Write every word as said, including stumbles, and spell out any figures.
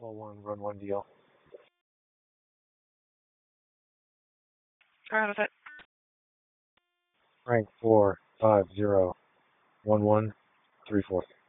Full one, run one deal. Out of it. Rank four, five, zero, one, one, three, four.